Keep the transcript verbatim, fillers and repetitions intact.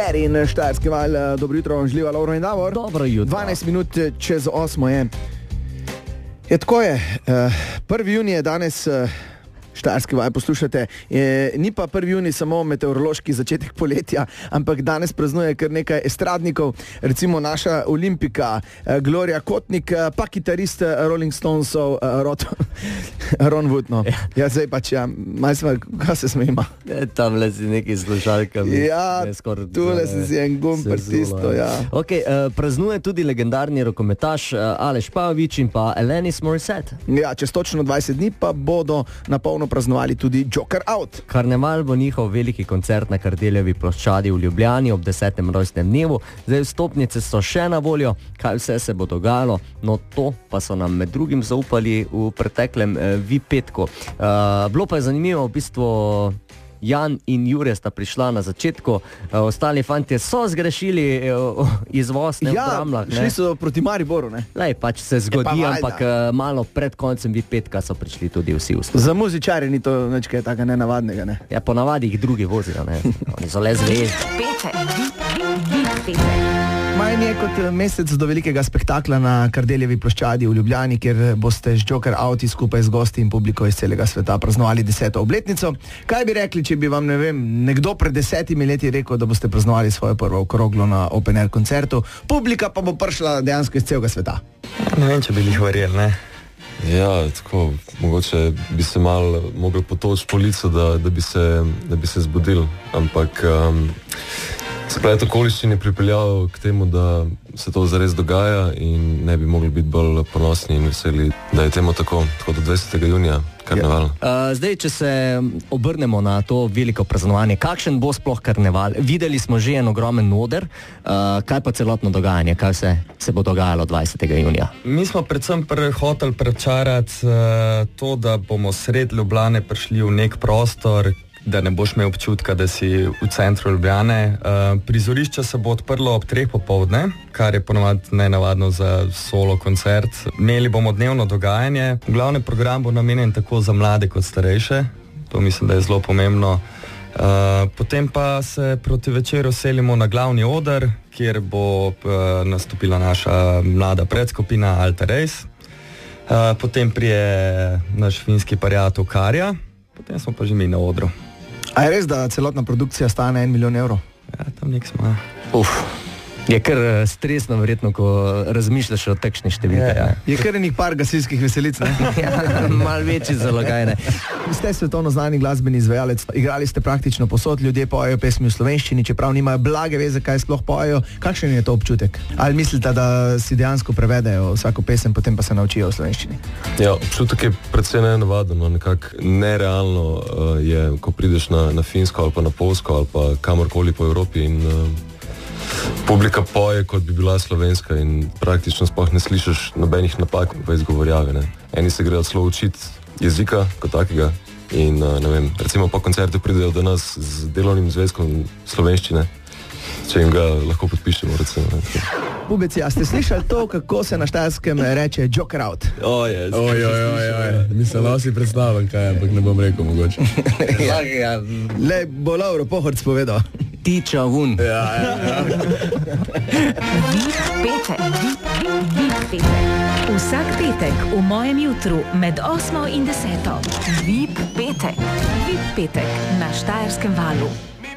Gary in Štajerski val. Dobro jutro vam želiva Lovro in Davor. Dobro jutro. dvanajst minut čez osmo je. Je tako je, prvi junij je danes, Štajerski val poslušate, je, ni pa prvi junij samo meteorološki začetek poletja, ampak danes praznuje kar nekaj estradnikov, recimo naša Olimpika, Gloria Kotnik, pa kitarist Rolling Stonesov, Rod, Ron Wood, no. Ja, ja zdaj pač, ja, malo smo, kaj se smejima? Tam le si neki slušalkami. Ja, tule si si en gumper tisto, ja. Ok, uh, praznuje tudi legendarni rokometaš uh, Aleš Pajović in pa Alanis Morissette. Ja, čez točno dvajset dni pa bodo na polno praznovali tudi Joker Out. Karneval bo njihov veliki koncert na Kardeljevi ploščadi v Ljubljani ob desetem rojstnem dnevu. Zdaj vstopnice so še na voljo, kaj vse se bo dogajalo, no to pa so nam med drugim zaupali v preteklem eh, V I P petku. Uh, bilo pa je zanimivo, v bistvu Jan in Jure sta prišla na začetku, uh, ostali fantje so zgrešili uh, izvoz ne, ja, v Bramlah. Ja, šli so proti Mariboru, ne? Lej, pač se zgodi, ampak uh, malo pred koncem V I P petka so prišli tudi vsi v Za muzičarje ni to nič kaj taka nenavadnega, ne? Ja, ponavadi jih drugi vozijo, ne? Oni so le zvezdi. Maj je kot mesec do velikega spektakla na Kardeljevi ploščadi v Ljubljani, kjer boste z Joker Outi skupaj z gosti in publiko iz celega sveta praznovali deseto obletnico. Kaj bi rekli, če bi vam, ne vem, nekdo pred desetimi leti rekel, da boste praznovali svojo prvo okroglo na open air koncertu, publika pa bo prišla dejansko iz celega sveta? Ne vem, če bi jih verjeli, ne? Ja, tako, mogoče bi se mal mogli potoči po licu, da, da, bi se, da bi se zbudili, ampak um, splet okoliščin je pripeljal k temu, da se to zares dogaja in ne bi mogli biti bolj ponosni in veseli, da je temu tako, tako do dvajsetega junija, karneval. Ja. Uh, zdaj, če se obrnemo na to veliko praznovanje, kakšen bo sploh karneval? Videli smo že en ogromen oder, uh, kaj pa celotno dogajanje, kaj se, se bo dogajalo dvajsetega junija? Mi smo predvsem pr hoteli prečarati uh, to, da bomo sred Ljubljane prišli v nek prostor, da ne boš imel občutka, da si v centru Ljubljane. Uh, prizorišče se bo odprlo ob treh popoldne, kar je ponovadi nenavadno za solo koncert. Imeli bomo dnevno dogajanje. Glavni program bo namenjen tako za mlade kot starejše. To mislim, da je zelo pomembno. Uh, potem pa se proti večeru selimo na glavni oder, kjer bo uh, nastopila naša mlada predskupina Alter Race. Uh, potem prije naš finski pariatov Karja. Potem smo pa že mi na odru. A je res, da celotna produkcija stane en milijon evrov? Ja, tam nek smo. Uf, je kar stresno verjetno, ko razmišljaš o takšni številke. Ja, ja. Je kar enih par gasilskih veselic, ne? Ja, malo večji zalogaj, ne? Ste svetovno znani glasbeni izvajalec, igrali ste praktično posod, ljudje pojejo pesmi v slovenščini, čeprav nimajo blage veze, kaj sploh pojejo. Kakšen je to občutek? Ali mislite, da si dejansko prevedejo vsako pesem, potem pa se naučijo v slovenščini? Ja, občutek je predvsem nenavaden, no, nekako nerealno uh, je, ko prideš na, na Finsko ali pa na Polsko ali pa kamorkoli po Evropi in uh, publika poje, kot bi bila slovenska in praktično sploh ne slišiš nobenih napak v izgovorjavi, ne. Eni se grejo celo učiti jezika kot takega in, ne vem, recimo po koncertu pridejo do nas z delovnim zvezkom slovenščine, če jim ga lahko podpišemo, recimo. Ne. Pubeci, a ste slišali to, kako se na Štajerskem reče Joker Out? O, je. Oj, oj, oj, oj. Mislim, lahko si predstavljam, kaj, ampak ne bom rekel mogoče. Ja, ja. Le, bo Lovro Pohorc povedal. Tiča vun. Ja, ja, ja. Vsak petek v mojem jutru med osmo in deseto. V I P petek. V I P petek na Štajerskem valu.